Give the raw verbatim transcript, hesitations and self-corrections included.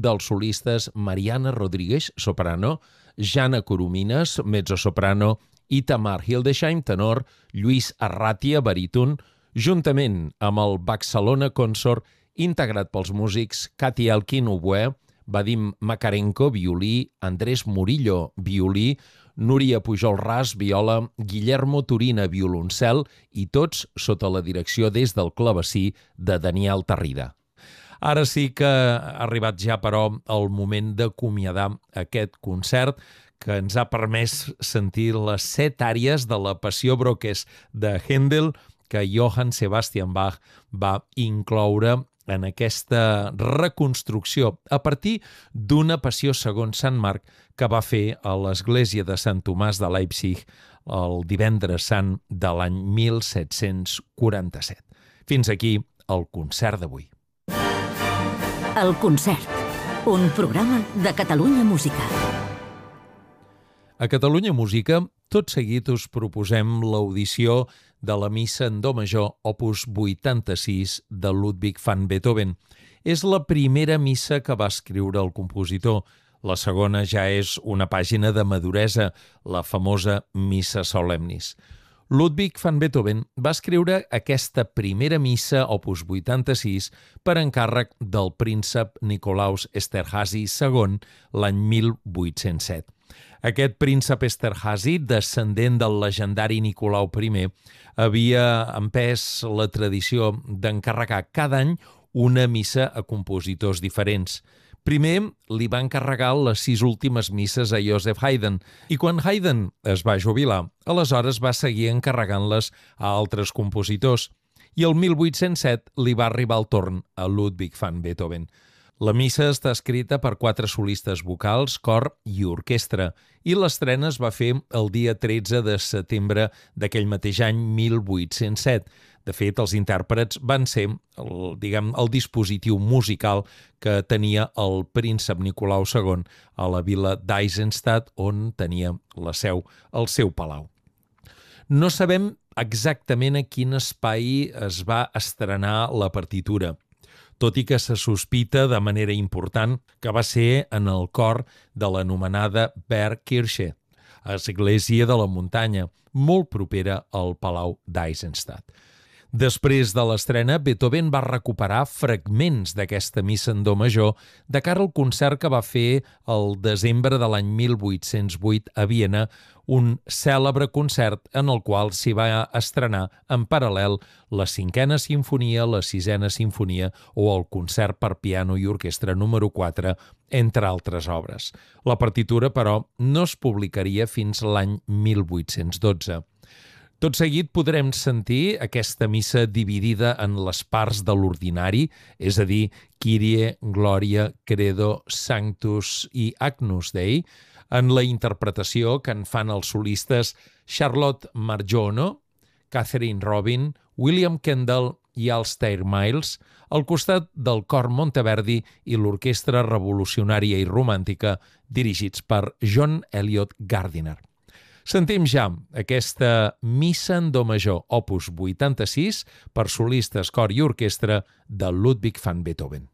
dels solistes Mariana Rodríguez, soprano, Jana Coromines, mezzosoprano, Itamar Hildesheim, tenor, Lluís Arratia, baríton, juntament amb el Barcelona Consort, integrat pels músics Katy Elkin, oboè, Vadim Makarenko, violí, Andrés Murillo, violí, Núria Pujol Ras, viola, Guillermo Turina, violoncel, i tots sota la direcció des del clavecí de Daniel Tarrida. Ara sí que ha arribat ja, però, el moment d'acomiadar aquest concert que ens ha permès sentir les set àries de la Passió Broques de Händel que Johann Sebastian Bach va incloure en aquesta reconstrucció a partir d'una passió segons Sant Marc que va fer a l'església de Sant Tomàs de Leipzig el divendres sant de l'any mil set-cents quaranta-set. Fins aquí el concert d'avui. El concert, un programa de Catalunya Música. A Catalunya Música, tot seguit us proposem l'audició de la missa en do major opus vuitanta-sis de Ludwig van Beethoven. És la primera missa que va escriure el compositor. La segona ja és una pàgina de maduresa, la famosa Missa Solemnis. Ludwig van Beethoven va escriure aquesta primera missa, opus vuitanta-sis, per encàrrec del príncep Nicolaus Esterházy segon l'any mil vuit-cents set. Aquest príncep Esterházy, descendent del legendari Nicolau primer, havia empès la tradició d'encarregar cada any una missa a compositors diferents. Primer li va encarregar les sis últimes misses a Joseph Haydn, i quan Haydn es va jubilar, aleshores va seguir encarregant-les a altres compositors, i el mil vuit-cents set li va arribar el torn a Ludwig van Beethoven. La missa està escrita per quatre solistes vocals, cor i orquestra, i l'estrena es va fer el dia tretze de setembre d'aquell mateix any mil vuit-cents set. De fet, els intèrprets van ser el, diguem, el dispositiu musical que tenia el príncep Nicolau segon a la vila d'Eisenstadt, on tenia la seu, el seu palau. No sabem exactament a quin espai es va estrenar la partitura, tot i que se sospita de manera important que va ser en el cor de l'anomenada Bergkirche, església de la muntanya, molt propera al palau d'Eisenstadt. Després de l'estrena, Beethoven va recuperar fragments d'aquesta missa en do major de cara al concert que va fer el desembre de l'any mil vuit-cents vuit a Viena, un cèlebre concert en el qual s'hi va estrenar en paral·lel la cinquena sinfonia, la sisena sinfonia o el concert per piano i orquestra número quatre, entre altres obres. La partitura, però, no es publicaria fins l'any mil vuit-cents dotze. Tot seguit podrem sentir aquesta missa dividida en les parts de l'ordinari, és a dir, Kyrie, Gloria, Credo, Sanctus i Agnus Dei, en la interpretació que en fan els solistes Charlotte Marjono, Catherine Robin, William Kendall i Alastair Miles, al costat del cor Monteverdi i l'orquestra revolucionària i romàntica dirigits per John Eliot Gardiner. Sentim ja aquesta missa en do major opus vuitanta-sis per solistes, cor i orquestra de Ludwig van Beethoven.